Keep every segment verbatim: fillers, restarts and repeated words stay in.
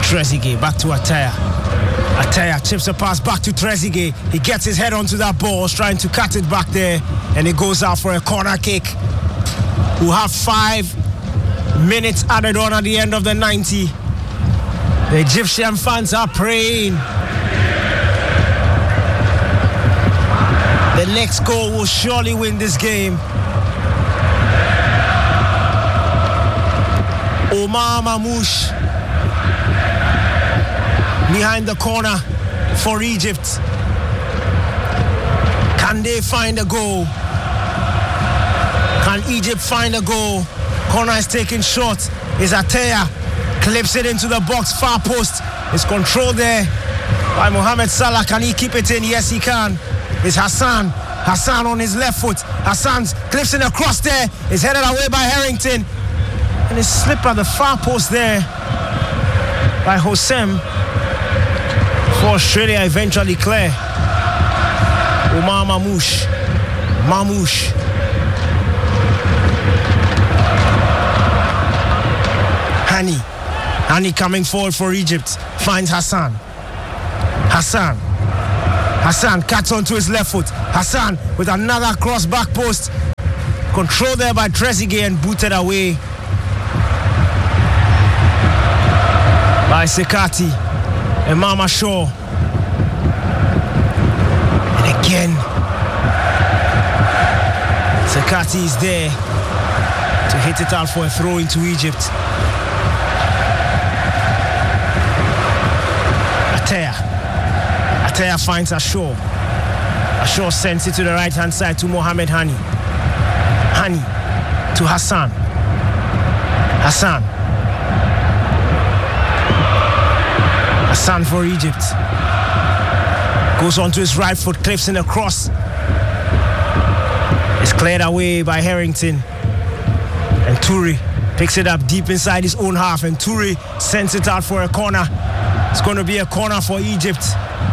Trezeguet back to Ataya. Ataya chips a pass back to Trezeguet. He gets his head onto that ball, trying to cut it back there, and it goes out for a corner kick. We'll have five minutes added on at the end of the ninety. The Egyptian fans are praying. The next goal will surely win this game. Omar Mamouche behind the corner for Egypt. Can they find a goal? Can Egypt find a goal? Corner is taken short. Is Ataya. Clips it into the box, far post. It's controlled there by Mohamed Salah. Can he keep it in? Yes, he can. It's Hassan. Hassan on his left foot. Hassan clips it across there. It's headed away by Harrington. And it's slipped at the far post there by Hossein. For Australia eventually clear. Omar Mamouche. Mamouche. Hani. Hani coming forward for Egypt. Finds Hassan. Hassan. Hassan cuts onto his left foot. Hassan with another cross back post. Controlled there by Trezeguet and booted away by Sekati and Mama Shaw. And again, Sekati is there to hit it out for a throw into Egypt. Ataya. Ataya finds Ashaw. Ashaw sends it to the right hand side to Mohamed Hani. Hani to Hassan. Hassan. Hassan for Egypt. Goes on to his right foot, clips in a cross. It's cleared away by Harrington. And Toure picks it up deep inside his own half, and Toure sends it out for a corner. It's going to be a corner for Egypt.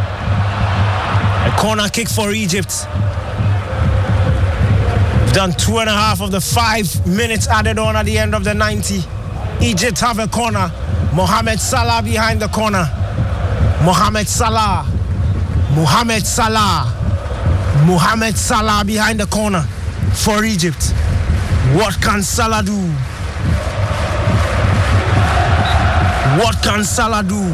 A corner kick for Egypt. We've done two and a half of the five minutes added on at the end of the ninety. Egypt have a corner. Mohamed Salah behind the corner. Mohamed Salah. Mohamed Salah. Mohamed Salah behind the corner for Egypt. What can Salah do? What can Salah do?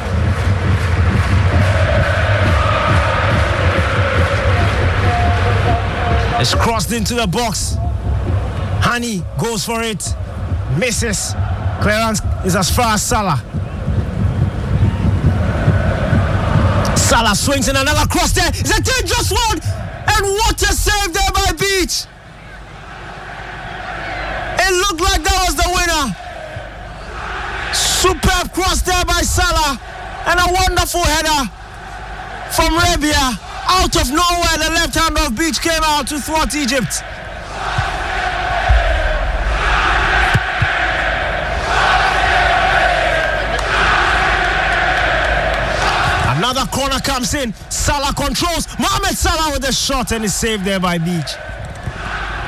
It's crossed into the box. Hani goes for it. Misses. Clearance is as far as Salah. Salah swings in another cross there. It's a dangerous one. And what a save there by Beach. It looked like that was the winner. Superb cross there by Salah. And a wonderful header from Rabia. Out of nowhere, the left hand of Beach came out to thwart Egypt. Another corner comes in. Salah controls. Mohamed Salah with a shot, and is saved there by Beach.